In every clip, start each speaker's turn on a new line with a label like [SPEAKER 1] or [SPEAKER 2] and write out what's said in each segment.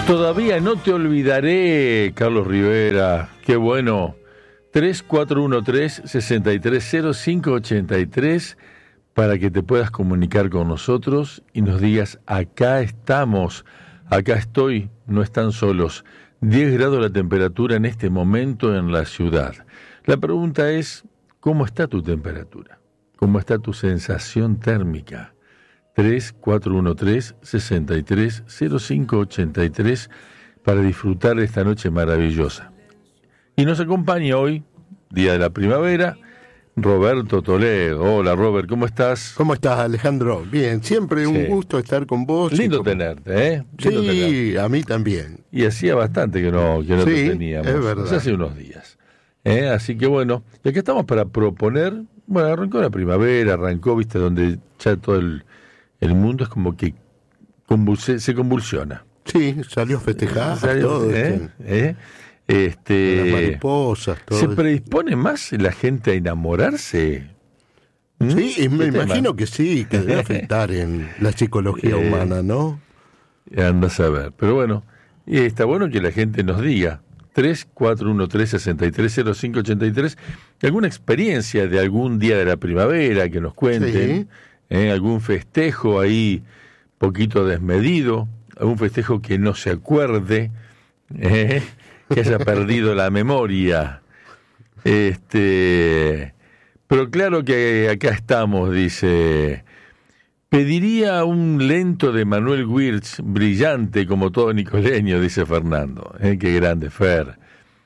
[SPEAKER 1] Todavía no te olvidaré, Carlos Rivera. Qué bueno. 3413-630583 para que te puedas comunicar con nosotros y nos digas, acá estamos, acá estoy, no están solos. 10 grados la temperatura en este momento en la ciudad. La pregunta es, ¿cómo está tu temperatura? ¿Cómo está tu sensación térmica? 3413-630583 para disfrutar de esta noche maravillosa. Y nos acompaña hoy, día de la primavera, Roberto Toledo. Hola, Robert, ¿cómo estás?
[SPEAKER 2] ¿Cómo estás, Alejandro? Bien, siempre un gusto estar con vos.
[SPEAKER 1] Lindo tenerte, ¿eh? Lindo
[SPEAKER 2] sí,
[SPEAKER 1] tenerte.
[SPEAKER 2] A mí también.
[SPEAKER 1] Y hacía bastante que no
[SPEAKER 2] sí,
[SPEAKER 1] te teníamos.
[SPEAKER 2] Es verdad.
[SPEAKER 1] Hace unos días. Así que bueno, y aquí estamos para proponer, bueno, arrancó la primavera, arrancó, viste, donde ya todo el mundo es como que se convulsiona.
[SPEAKER 2] Sí, salió a festejar todo.
[SPEAKER 1] Las
[SPEAKER 2] mariposas, todo.
[SPEAKER 1] ¿Se predispone más la gente a enamorarse?
[SPEAKER 2] Sí, me imagino que sí, que debe afectar en la psicología humana, ¿no?
[SPEAKER 1] Andás a ver, pero bueno, está bueno que la gente nos diga 3413-630583 alguna experiencia de algún día de la primavera que nos cuenten, algún festejo ahí poquito desmedido, algún festejo que no se acuerde, que haya perdido la memoria. Pero claro que acá estamos, dice. Pediría un lento de Manuel Wirtz, brillante como todo nicoleño, dice Fernando. Qué grande, Fer.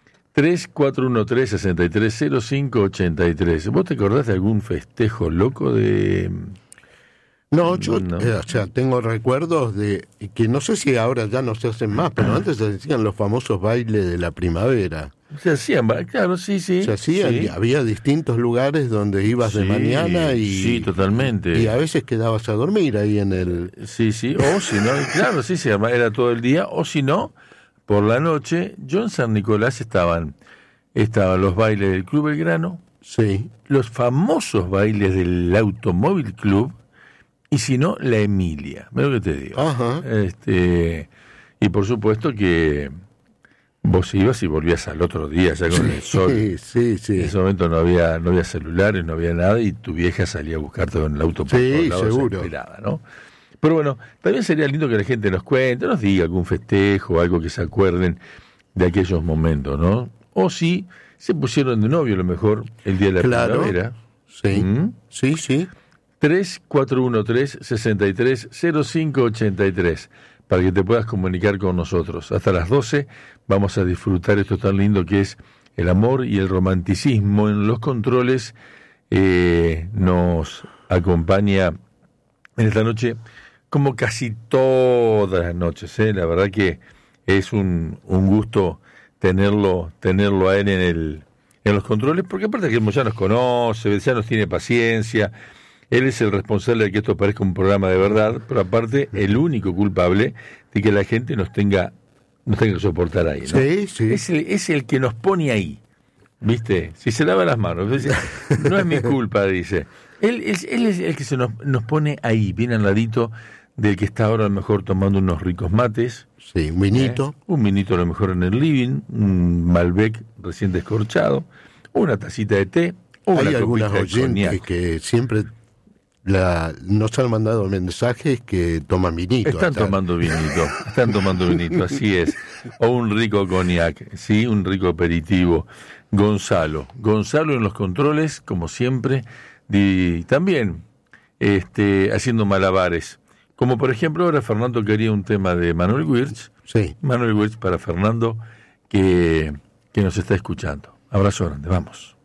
[SPEAKER 1] 3413-630583. ¿Vos te acordás de algún festejo loco de...?
[SPEAKER 2] No, yo tengo recuerdos de que no sé si ahora ya no se hacen más, pero antes se hacían los famosos bailes de la primavera.
[SPEAKER 1] Se hacían, claro, sí.
[SPEAKER 2] Se hacían, y había distintos lugares donde ibas de mañana y...
[SPEAKER 1] Sí, totalmente.
[SPEAKER 2] Y a veces quedabas a dormir ahí en el...
[SPEAKER 1] Sí, o si no, claro, sí, era todo el día, o si no, por la noche, yo en San Nicolás estaban los bailes del Club Belgrano, los famosos bailes del Automóvil Club, y si no, la Emilia, ¿ves lo que te digo?
[SPEAKER 2] Ajá.
[SPEAKER 1] Y por supuesto que vos ibas y volvías al otro día ya con el sol.
[SPEAKER 2] Sí.
[SPEAKER 1] En ese momento no había celulares, no había nada, y tu vieja salía a buscarte en el auto por todos lados,
[SPEAKER 2] seguro.
[SPEAKER 1] desesperada, ¿no? Pero bueno, también sería lindo que la gente nos cuente, nos diga algún festejo, algo que se acuerden de aquellos momentos, ¿no? O si se pusieron de novio a lo mejor el día de la primavera.
[SPEAKER 2] Sí, sí.
[SPEAKER 1] 3413-630583 para que te puedas comunicar con nosotros. Hasta las 12 vamos a disfrutar esto tan lindo que es el amor y el romanticismo. En los controles nos acompaña en esta noche, como casi todas las noches. La verdad que es un gusto tenerlo a él en los controles, porque aparte que ya nos conoce, ya nos tiene paciencia. Él es el responsable de que esto parezca un programa de verdad, pero aparte el único culpable de que la gente nos tenga que soportar ahí, ¿no?
[SPEAKER 2] Sí.
[SPEAKER 1] Es el que nos pone ahí, ¿viste? Si se lava las manos, dice, no es mi culpa, dice. Él es el que nos pone ahí, bien al ladito del que está ahora a lo mejor tomando unos ricos mates.
[SPEAKER 2] Sí, un vinito.
[SPEAKER 1] Un vinito a lo mejor en el living, un Malbec recién descorchado, una tacita de té,
[SPEAKER 2] Hay algunas oyentes que siempre nos han mandado mensajes que toman vinito.
[SPEAKER 1] Están tomando vinito, así es. O un rico cognac, sí, un rico aperitivo. Gonzalo en los controles, como siempre, y también haciendo malabares. Como por ejemplo ahora Fernando quería un tema de Manuel Wirtz.
[SPEAKER 2] Sí.
[SPEAKER 1] Manuel Wirtz para Fernando, que nos está escuchando. Abrazo grande, vamos.